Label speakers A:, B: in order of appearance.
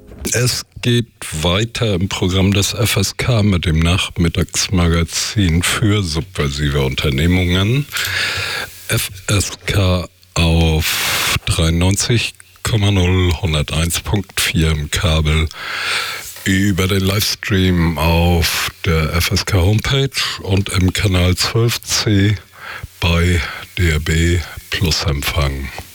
A: Es geht weiter im Programm des FSK mit dem Nachmittagsmagazin für subversive Unternehmungen. FSK auf 93,0, 101,4 im Kabel, über den Livestream auf der FSK Homepage und im Kanal 12C bei DAB Plus Empfang.